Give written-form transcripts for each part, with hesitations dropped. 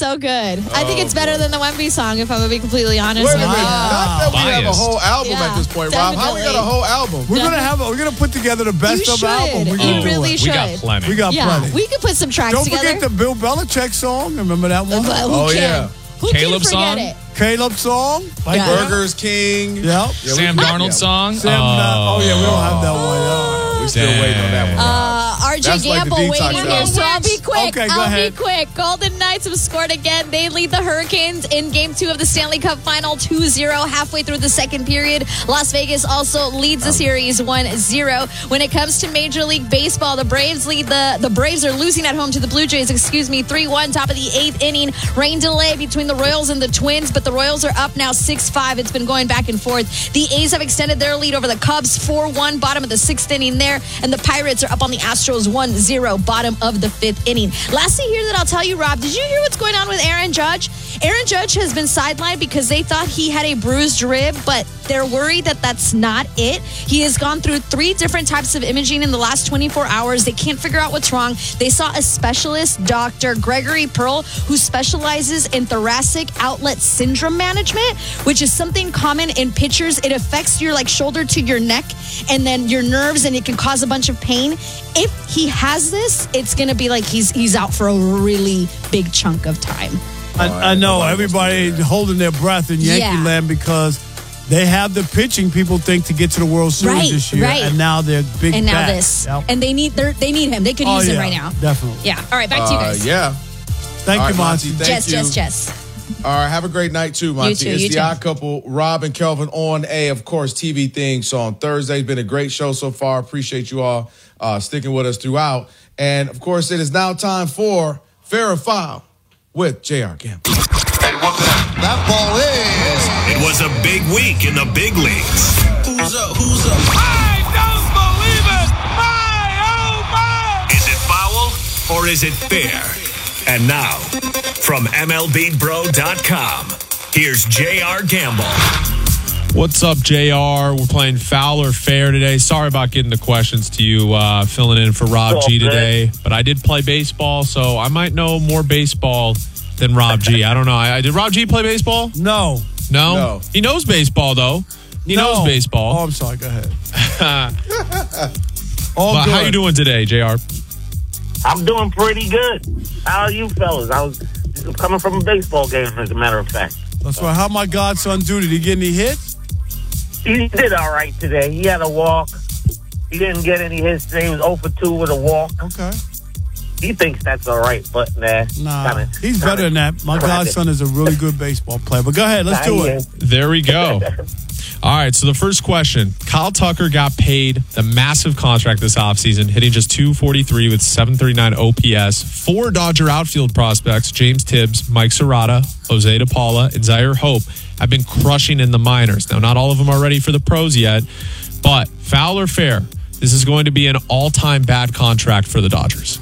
so good. I think it's better than the Wemby song, if I'm going to be completely honest Wait a with minute. you. Not that we have a Biased. whole album Yeah, at this point, Rob. How we got a whole album? We're gonna put together the best You of should. album. We're You gonna do really it. should. We got plenty. We got Yeah, plenty. we could put some tracks Don't together. forget the Bill Belichick song. Remember that one? But who Oh, can? yeah. Who Caleb can forget song? it? Caleb song. Yeah. Burgers King. Yep. Yeah, Sam we- Darnold yeah. song. Sam, we don't have that one. We still waiting on that one. RJ That's like the Gamble detox waiting here, album. so I'll be quick. Okay, go ahead. Golden Knights have scored again. They lead the Hurricanes in Game 2 of the Stanley Cup Final 2-0 halfway through the second period. Las Vegas also leads the series 1-0. When it comes to Major League Baseball, the Braves lead the Braves are losing at home to the Blue Jays, 3-1, top of the 8th inning. Rain delay between the Royals and the Twins, but the Royals are up now 6-5. It's been going back and forth. The A's have extended their lead over the Cubs 4-1, bottom of the 6th inning there, and the Pirates are up on the Astros 1-0, bottom of the 5th inning. Lastly here that I'll tell you, Rob, did you hear what's going on with Aaron Judge? Aaron Judge has been sidelined because they thought he had a bruised rib, but they're worried that that's not it. He has gone through 3 different types of imaging in the last 24 hours. They can't figure out what's wrong. They saw a specialist, Dr. Gregory Pearl, who specializes in thoracic outlet syndrome management, which is something common in pitchers. It affects your shoulder to your neck and then your nerves, and it can cause a bunch of pain. If he has this, it's going to be like he's out for a really big chunk of time. I know everybody holding their breath in Yankee land because they have the pitching people think to get to the World Series this year, and now they're big. And now back. this, Yep. and they need him. They could use him right now. Definitely. Yeah. All right, back to you guys. Yeah. Thank All you, right, Monty. Thank you. Jess. All right, have a great night too, Monty. You too, It's the Odd Couple, Rob and Kelvin on of course, TV thing. So on Thursday, it's been a great show so far. Appreciate you all sticking with us throughout. And of course, it is now time for Fair or Foul with J.R. Gamble. That ball is. It was a big week in the big leagues. Who's up? Who's up? I don't believe it! My, oh my! Is it foul or is it fair? And now, from MLBBro.com, here's J.R. Gamble. What's up, JR? We're playing Foul or Fair today. Sorry about getting the questions to you, filling in for Rob G today. But I did play baseball, so I might know more baseball than Rob G. I don't know. Did Rob G play baseball? No. No? He knows baseball, though. He knows baseball. Oh, I'm sorry. Go ahead. But how you doing today, JR? I'm doing pretty good. How are you fellas? I was coming from a baseball game, as a matter of fact. That's right. How my godson do? Did he get any hits? He did all right today. He had a walk. He didn't get any hits today. He was 0 for 2 with a walk. Okay. He thinks that's all right, but nah. He's better than that. My godson is a really good baseball player. But go ahead. Let's do it. There we go. All right, so the first question. Kyle Tucker got paid the massive contract this offseason, hitting just .243 with .739 OPS. 4 Dodger outfield prospects, James Tibbs, Mike Serrata, Jose De Paula, and Zaire Hope, have been crushing in the minors. Now, not all of them are ready for the pros yet, but foul or fair, this is going to be an all-time bad contract for the Dodgers.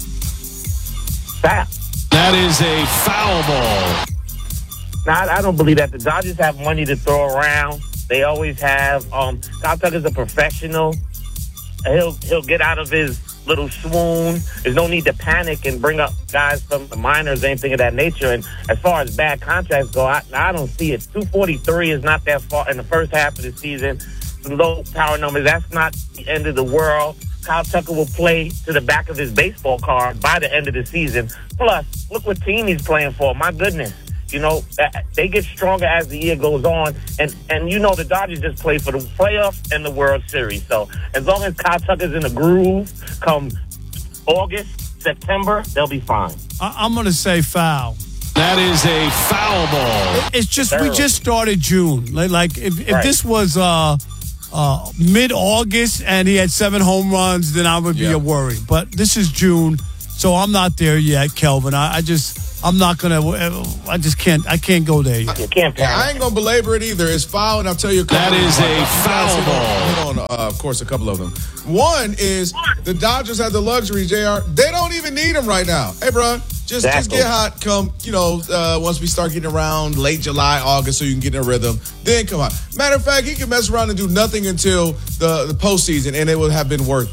Foul. That is a foul ball. Nah, I don't believe that. The Dodgers have money to throw around. They always have. Kyle Tucker's a professional. He'll get out of his little swoon. There's no need to panic and bring up guys from the minors or anything of that nature. And as far as bad contracts go, I don't see it. 243 is not that far in the first half of the season. Some low power numbers. That's not the end of the world. Kyle Tucker will play to the back of his baseball card by the end of the season. Plus, look what team he's playing for. My goodness. You know, they get stronger as the year goes on. And you know, the Dodgers just play for the playoffs and the World Series. So as long as Kyle Tucker's in the groove, come August, September, they'll be fine. I'm going to say foul. That is a foul ball. It's just, we just started June. Like if this was mid-August and he had 7 home runs, then I would be a worry. But this is June, so I'm not there yet, Kelvin. I'm not going to, I can't go there yet. You can't I ain't going to belabor it either. It's foul, and I'll tell you a couple. That is a foul ball. Hit on, of course, a couple of them. One is the Dodgers have the luxury, JR. They don't even need him right now. Hey, bro, just get hot come, once we start getting around late July, August, so you can get in a rhythm. Then come on. Matter of fact, he can mess around and do nothing until the postseason, and it would have been worth it.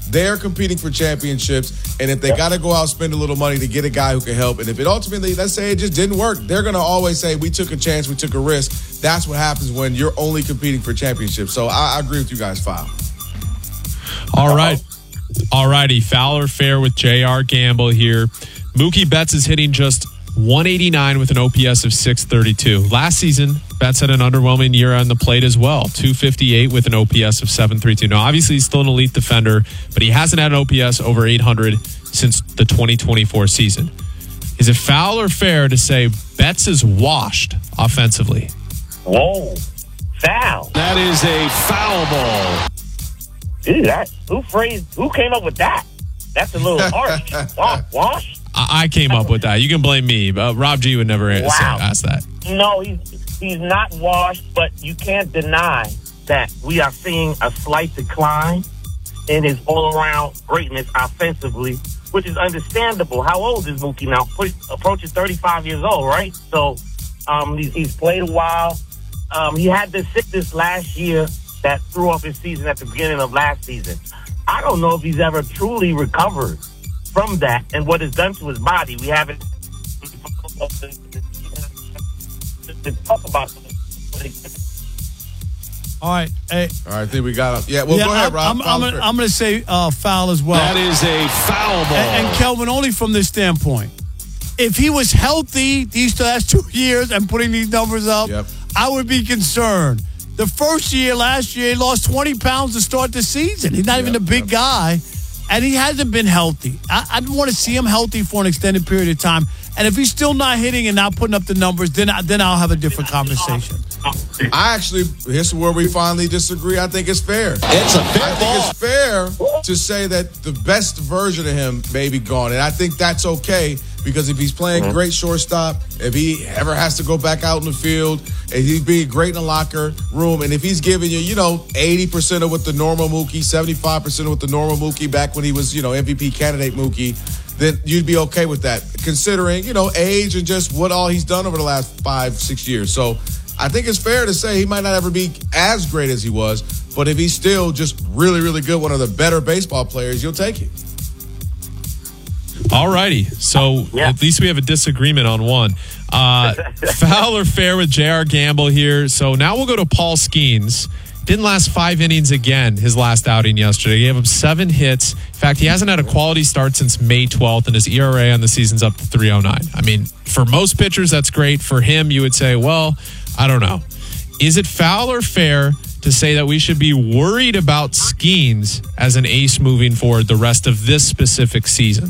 They're competing for championships, and if they got to go out spend a little money to get a guy who can help, and if it ultimately, let's say it just didn't work, they're going to always say, we took a chance, we took a risk. That's what happens when you're only competing for championships. So I agree with you guys, Foul. All right. All righty. Foul or fair with J.R. Gamble here. Mookie Betts is hitting just 189 with an OPS of 632. Last season, Betts had an underwhelming year on the plate as well. 258 with an OPS of 732. Now, obviously, he's still an elite defender, but he hasn't had an OPS over 800 since the 2024 season. Is it foul or fair to say Betts is washed offensively? Whoa. Foul. That is a foul ball. Dude, who came up with that? That's a little harsh. Wash? I came up with that. You can blame me. Rob G would never ask that. No, he's not washed, but you can't deny that we are seeing a slight decline in his all-around greatness offensively, which is understandable. How old is Mookie now? Approaching 35 years old, right? So he's played a while. He had this sickness last year that threw off his season at the beginning of last season. I don't know if he's ever truly recovered from that and what it's done to his body. We haven't talk about it. All right. Hey. All right, I think we got him. Yeah, well, go ahead, Rob. I'm going to say foul as well. That is a foul ball. And Kelvin, only from this standpoint. If he was healthy these last 2 years and putting these numbers up, I would be concerned. The first year, last year, he lost 20 pounds to start the season. He's not even a big guy, and he hasn't been healthy. I want to see him healthy for an extended period of time. And if he's still not hitting and not putting up the numbers, then I'll have a different conversation. Here's where we finally disagree. I think it's fair. It's a fair ball. I think it's fair to say that the best version of him may be gone. And I think that's okay, because if he's playing great shortstop, if he ever has to go back out in the field, and he's being great in the locker room, and if he's giving you, 80% of what the normal Mookie, 75% of what the normal Mookie back when he was, MVP candidate Mookie, then you'd be okay with that, considering, age and just what all he's done over the last 5-6 years. So I think it's fair to say he might not ever be as great as he was, but if he's still just really, really good, one of the better baseball players, you'll take it. All righty. So at least we have a disagreement on one. Foul or fair with J.R. Gamble here. So now we'll go to Paul Skeens. Didn't last 5 innings again his last outing yesterday. He gave up 7 hits. In fact, he hasn't had a quality start since May 12th, and his ERA on the season's up to 3.09. I mean, for most pitchers, that's great. For him, you would say, well, I don't know. Is it foul or fair to say that we should be worried about Skeens as an ace moving forward the rest of this specific season?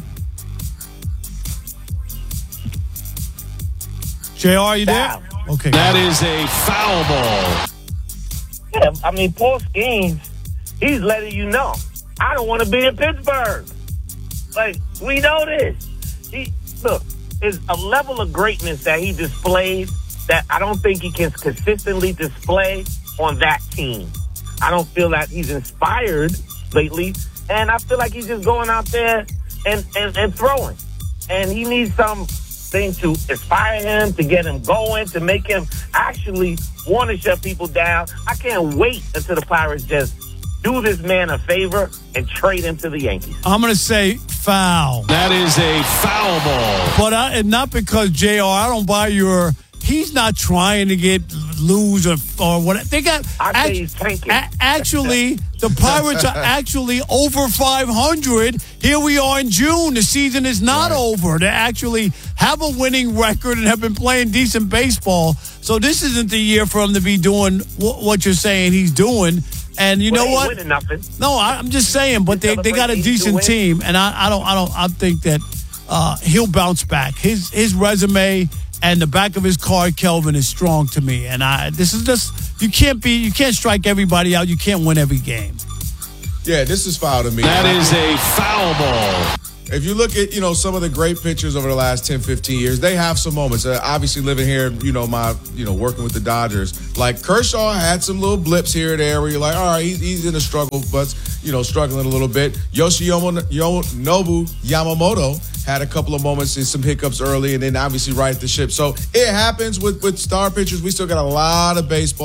JR, are you there? Okay. That is a foul ball. Yeah, I mean, Paul Skeens, he's letting you know, I don't want to be in Pittsburgh. Like, we know this. Look, there's a level of greatness that he displayed that I don't think he can consistently display on that team. I don't feel that he's inspired lately, and I feel like he's just going out there and throwing. And he needs something to inspire him, to get him going, to make him actually want to shut people down. I can't wait until the Pirates just do this man a favor and trade him to the Yankees. I'm going to say foul. That is a foul ball. But not because JR, I don't buy your... He's not trying to lose or what they got. I say he's tanking. Actually, the Pirates are actually over 500. Here we are in June. The season is not over. They actually have a winning record and have been playing decent baseball. So this isn't the year for him to be doing what you're saying he's doing. And you know what? Winning nothing. No, I'm just saying. But they got a decent team, and I think that he'll bounce back. His resume and the back of his card, Kelvin, is strong to me. And this is just you can't strike everybody out. You can't win every game. Yeah, this is foul to me. That is a foul ball. If you look at, some of the great pitchers over the last 10, 15 years, they have some moments. Obviously living here, working with the Dodgers. Like Kershaw had some little blips here and there where you're like, all right, he's in a struggle, but, struggling a little bit. Yoshinobu Yamamoto had a couple of moments and some hiccups early and then obviously right at the ship. So it happens with star pitchers. We still got a lot of baseball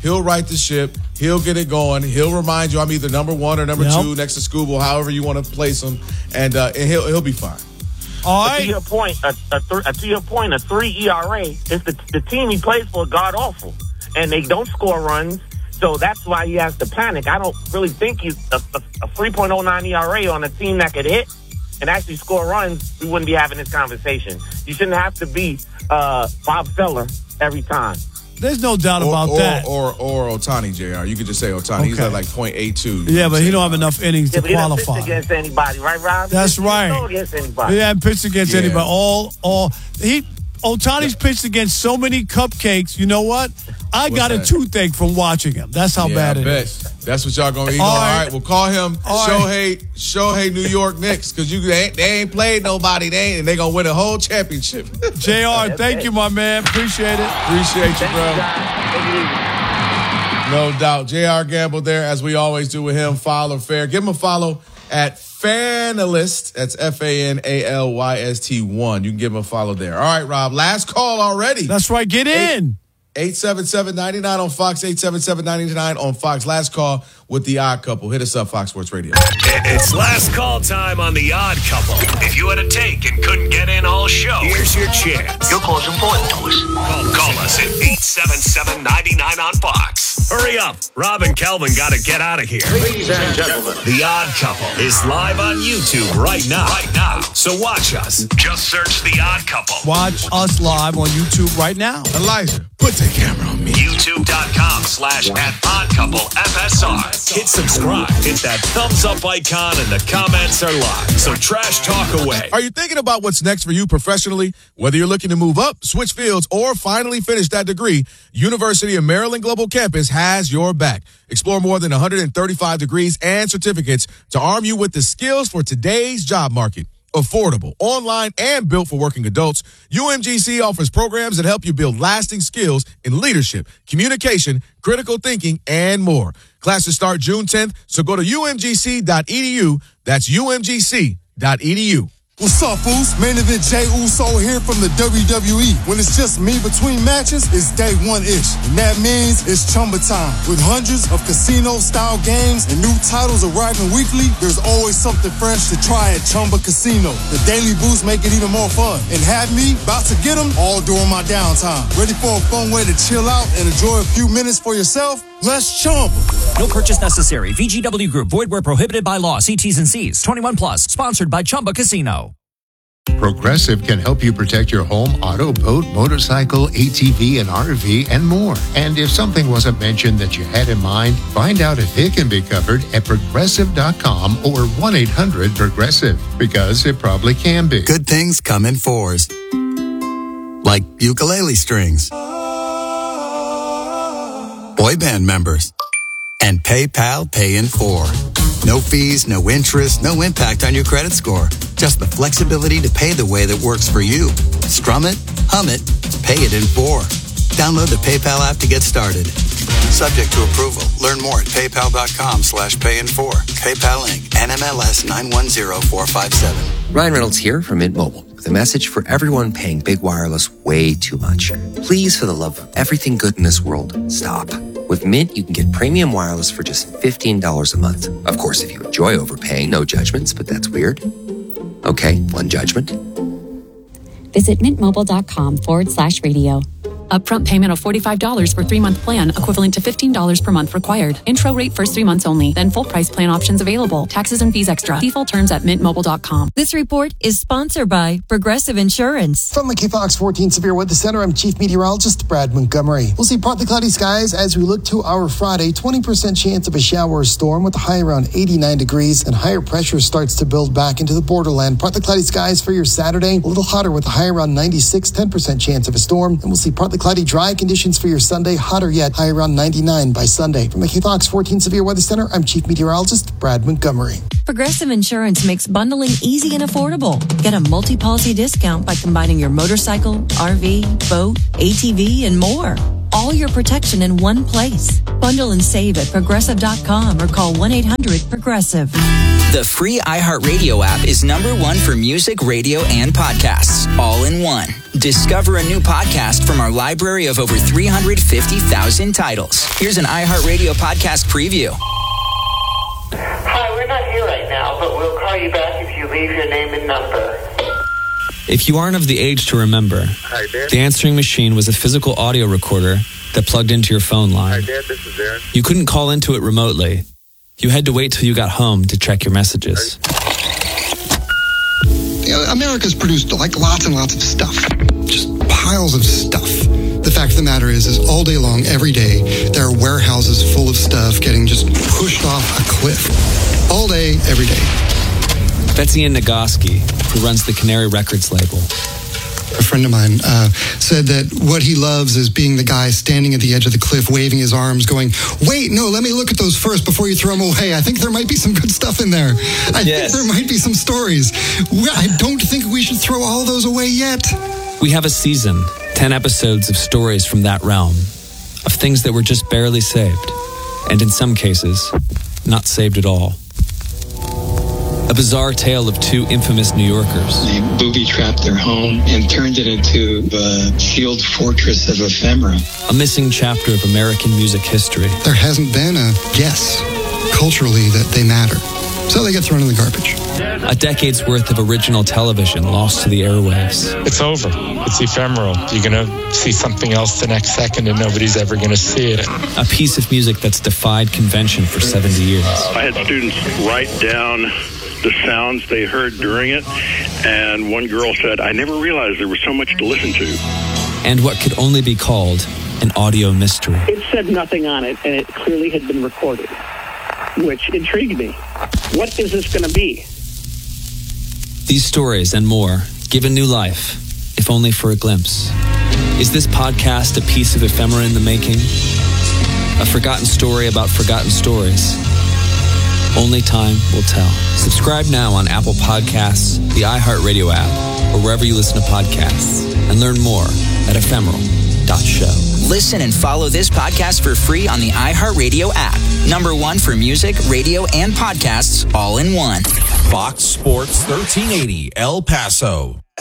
He'll right the ship. He'll get it going. He'll remind you I'm either number 1 or number 2 next to Scooble, however you want to place him, and he'll be fine. All right. To your point, a 3 ERA is the team he plays for god awful, and they don't score runs. So that's why he has to panic. I don't really think he's a 3.09 ERA on a team that could hit and actually score runs. We wouldn't be having this conversation. You shouldn't have to be Bob Feller every time. There's no doubt about that. Or Ohtani, JR. You could just say Ohtani. Okay. He's at like 0.82. Yeah, but he don't have enough innings to qualify. He doesn't pitch against anybody, right, Rob? That's right. He doesn't against anybody. He hasn't pitched against anybody. Ohtani's pitched against so many cupcakes. You know what? I got a toothache from watching him. That's how bad it is. That's what y'all going to eat. All right, we'll call him Shohei New York Knicks, because they ain't played nobody. They going to win a whole championship. JR, thank you, my man. Appreciate it. Appreciate you, bro. No doubt. JR Gamble there, as we always do with him. Foul or fair. Give him a follow at Fanalyst. That's FANALYST1. You can give him a follow there. All right, Rob. Last call already. That's right. Get in. 877-99 on Fox, 877-99 on Fox. Last call with The Odd Couple. Hit us up, Fox Sports Radio. It's last call time on The Odd Couple. If you had a take and couldn't get in all show, here's your chance. Your call's important to us. Call us at 877-99 on Fox. Hurry up. Rob and Kelvin got to get out of here. Ladies and gentlemen, The Odd Couple is live on YouTube right now. So watch us. Just search The Odd Couple. Watch us live on YouTube right now. Elijah, put the camera on me. YouTube.com/@OddCoupleFSR. Hit subscribe. Hit that thumbs up icon, and the comments are live. So trash talk away. Are you thinking about what's next for you professionally? Whether you're looking to move up, switch fields, or finally finish that degree, University of Maryland Global Campus has your back. Explore more than 135 degrees and certificates to arm you with the skills for today's job market. Affordable, online, and built for working adults, UMGC offers programs that help you build lasting skills in leadership, communication, critical thinking, and more. Classes start June 10th, so go to umgc.edu. That's umgc.edu. What's up, fools? Main event Jey Uso here from the WWE. When it's just me between matches, it's day one-ish. And that means it's Chumba time. With hundreds of casino-style games and new titles arriving weekly, there's always something fresh to try at Chumba Casino. The daily boosts make it even more fun. And have me about to get them all during my downtime. Ready for a fun way to chill out and enjoy a few minutes for yourself? Let's Chumba. No purchase necessary. VGW Group. Void where prohibited by law. See T's and C's. 21 plus. Sponsored by Chumba Casino. Progressive can help you protect your home, auto, boat, motorcycle, ATV, and RV, and more. And if something wasn't mentioned that you had in mind, find out if it can be covered at Progressive.com or 1-800-PROGRESSIVE, because it probably can be. Good things come in fours. Like ukulele strings, boy band members, and PayPal Pay in 4. No fees, no interest, no impact on your credit score. Just the flexibility to pay the way that works for you. Strum it, hum it, pay it in 4. Download the PayPal app to get started. Subject to approval. Learn more at paypal.com/payin4. PayPal Inc. NMLS 910457. Ryan Reynolds here from Mint Mobile with a message for everyone paying big wireless way too much. Please, for the love of everything good in this world, stop. With Mint, you can get premium wireless for just $15 a month. Of course, if you enjoy overpaying, no judgments, but that's weird. Okay, one judgment. Visit mintmobile.com/radio. Upfront payment of $45 for 3-month plan, equivalent to $15 per month required. Intro rate first 3 months only. Then full price plan options available. Taxes and fees extra. Default terms at mintmobile.com. This report is sponsored by Progressive Insurance. From the KFOX 14 Severe Weather Center, I'm Chief Meteorologist Brad Montgomery. We'll see partly cloudy skies as we look to our Friday. 20% chance of a shower or storm with a high around 89 degrees, and higher pressure starts to build back into the borderland. Partly cloudy skies for your Saturday. A little hotter with a high around 96, 10% chance of a storm. And we'll see partly cloudy dry conditions for your Sunday. Hotter yet, high around 99 by Sunday. From the KFOX 14 Severe Weather Center, I'm Chief Meteorologist Brad Montgomery. Progressive Insurance makes bundling easy and affordable. Get a multi-policy discount by combining your motorcycle, RV, boat, ATV, and more. All all your protection in one place. Bundle and save at Progressive.com or call 1-800-PROGRESSIVE. The free iHeartRadio app is #1 for music, radio, and podcasts, all in one. Discover a new podcast from our library of over 350,000 titles. Here's an iHeartRadio podcast preview. Hi, we're not here right now, but we'll call you back if you leave your name and number. If you aren't of the age to remember, Hi, Dad. the answering machine was a physical audio recorder that plugged into your phone line. Hi, Dad. This is Aaron. You couldn't call into it remotely. You had to wait till you got home to check your messages. America's produced like lots and lots of stuff. Just piles of stuff. The fact of the matter is all day long, every day, there are warehouses full of stuff getting just pushed off a cliff. All day, every day. Betsy Ann Nagoski, who runs the Canary Records label. A friend of mine said that what he loves is being the guy standing at the edge of the cliff, waving his arms, going, wait, no, let me look at those first before you throw them away. I think there might be some good stuff in there. I think there might be some stories. I don't think we should throw all those away yet. We have a season, 10 episodes of stories from that realm, of things that were just barely saved, and in some cases, not saved at all. A bizarre tale of two infamous New Yorkers. They booby-trapped their home and turned it into the sealed fortress of ephemera. A missing chapter of American music history. There hasn't been a guess culturally that they matter. So they get thrown in the garbage. A decade's worth of original television lost to the airwaves. It's over. It's ephemeral. You're going to see something else the next second and nobody's ever going to see it. A piece of music that's defied convention for 70 years. I had students write down the sounds they heard during it, and one girl said, I never realized there was so much to listen to. And what could only be called an audio mystery. It said nothing on it, and it clearly had been recorded, which intrigued me. What is this going to be? These stories and more given new life, if only for a glimpse. Is this podcast a piece of ephemera in the making? A forgotten story about forgotten stories? Only time will tell. Subscribe now on Apple Podcasts, the iHeartRadio app, or wherever you listen to podcasts, and learn more at ephemeral.show. Listen and follow this podcast for free on the iHeartRadio app. #1 for music, radio, and podcasts, all in one. Fox Sports 1380, El Paso.